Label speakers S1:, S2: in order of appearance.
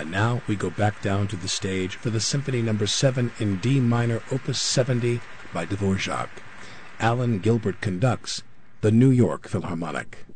S1: And now we go back down to the stage for the Symphony No. 7 in D minor, Opus 70 by Dvorak. Alan Gilbert conducts the New York Philharmonic.